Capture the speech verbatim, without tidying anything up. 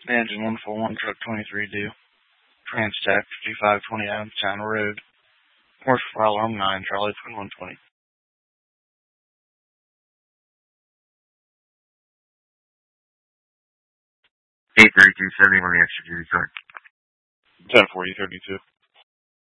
Engine one four one, truck twenty-three due. Transtack fifty-five twenty Adamstown Road. Horse file arm nine, Charlie twenty-one twenty. eight thirty-two seventy, one the extra duty truck. ten forty thirty-two.